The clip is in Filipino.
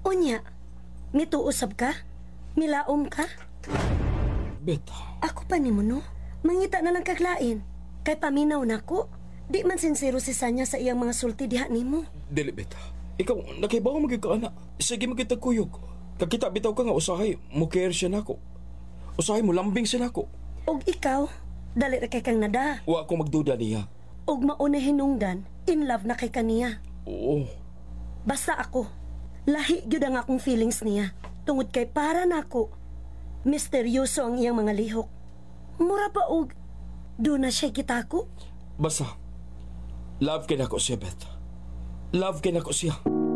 Unya, mituusab ka? Milaom ka? Bet, Ako pa ni mo, no? Mangita na lang kaglain. Kay paminaw na ko. Di man sincero si Sanya sa iyang mga sulti diha nimo. dili bet. Ikaw, nakibaw magiging ka ana. Sige magkitagkuyog. Kakita bitaw ka nga usahay, mukher siya nako. Usahay mo lambing siya nako. Og ikaw, dali ra kay kang nada. Wa ako magduda niya. Og mauna hinungdan, in love na kay kaniya. Oo. Basta ako, lahi gyud ang akong feelings niya. Tungod kay para nako, misteryoso ang iyang mga lihok. Mura pa og, doon na siya kitako. Basta, love ka na ko siya, Bet. Love ka na ko siya.